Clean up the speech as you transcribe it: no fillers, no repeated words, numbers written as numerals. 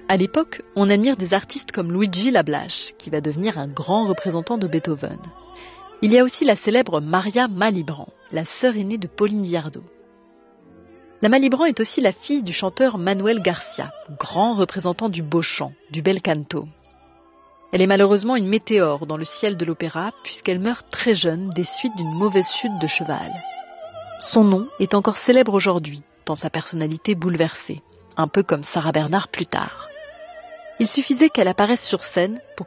À l'époque, on admire des artistes comme Luigi Lablache, qui va devenir un grand représentant de Beethoven. Il y a aussi la célèbre Maria Malibran, la sœur aînée de Pauline Viardot. La Malibran est aussi la fille du chanteur Manuel Garcia, grand représentant du beau chant, du bel canto. Elle est malheureusement une météore dans le ciel de l'opéra puisqu'elle meurt très jeune des suites d'une mauvaise chute de cheval. Son nom est encore célèbre aujourd'hui, dans sa personnalité bouleversée, un peu comme Sarah Bernhardt plus tard. Il suffisait qu'elle apparaisse sur scène pour